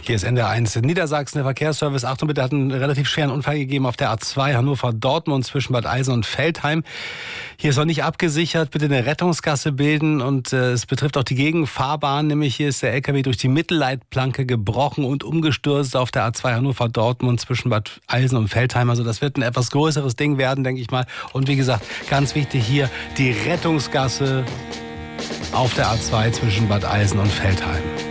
Hier ist NDR1 in Niedersachsen, der Verkehrsservice. Achtung bitte, hat einen relativ schweren Unfall gegeben auf der A2 Hannover-Dortmund zwischen Bad Eisen und Veltheim. Hier ist noch nicht abgesichert, bitte eine Rettungsgasse bilden und es betrifft auch die Gegenfahrbahn, nämlich hier ist der LKW durch die Mittelleitplanke gebrochen und umgestürzt auf der A2 Hannover-Dortmund zwischen Bad Eisen und Veltheim. Also das wird ein etwas größeres Ding werden, denke ich mal. Und wie gesagt, ganz wichtig hier die Rettungsgasse auf der A2 zwischen Bad Eisen und Veltheim.